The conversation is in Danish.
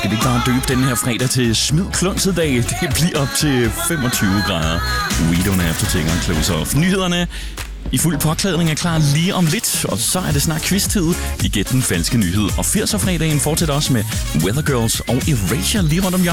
skal vi ikke bare døbe den her fredag til Smid Klunsedag? Det bliver op til 25 grader. We don't have to take on close off. Nyhederne i fuld påklædning er klar lige om lidt, og så er det snart quiz-tid i Gæt den falske nyhed. Og 80'er-fredagen fortsætter også med Weather Girls og Erasure lige rundt om hjørnet.